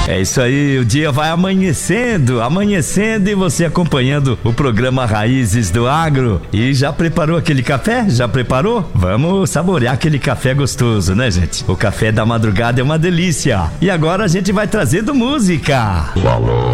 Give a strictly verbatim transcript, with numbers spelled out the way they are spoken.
É isso aí, o dia vai amanhecendo, amanhecendo e você acompanhando o programa Raízes do Agro. E já preparou aquele café? Já preparou? Vamos saborear aquele café gostoso, né, gente? O café da madrugada é uma delícia. E agora a gente vai trazendo música. Falou!